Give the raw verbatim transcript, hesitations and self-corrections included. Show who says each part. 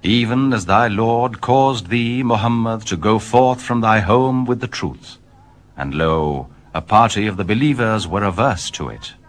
Speaker 1: even as thy Lord caused thee, Muhammad, to go forth from thy home with the truth. And lo, a party of the believers were averse to it.